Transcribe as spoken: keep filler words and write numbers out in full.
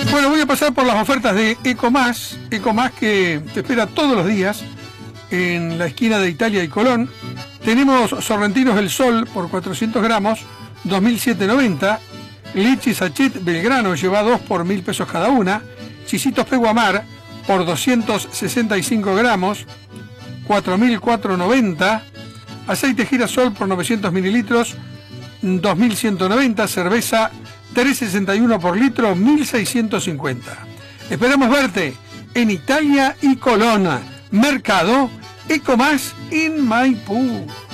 Bueno, voy a pasar por las ofertas de Ecomás. Ecomás que te espera todos los días en la esquina de Italia y Colón. Tenemos sorrentinos El Sol por cuatrocientos gramos, dos mil setecientos noventa. Leche Sachet Belgrano lleva dos por mil pesos cada una. Chisitos Peguamar por doscientos sesenta y cinco gramos, cuatro mil cuatrocientos noventa. Aceite Girasol por novecientos mililitros, dos mil ciento noventa. Cerveza tres sesenta y uno por litro, mil seiscientos cincuenta. Esperamos verte en Italia y Colón. Mercado Ecomás en Maipú.